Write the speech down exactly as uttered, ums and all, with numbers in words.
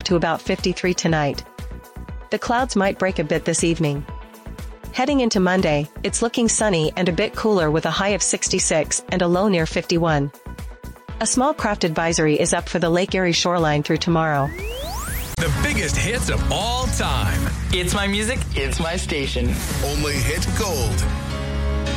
to about fifty-three tonight. The clouds might break a bit this evening. Heading into Monday, it's looking sunny and a bit cooler with a high of sixty-six and a low near fifty-one. A small craft advisory is up for the Lake Erie shoreline through tomorrow. The biggest hits of all time. It's my music, it's my station. Only hit gold.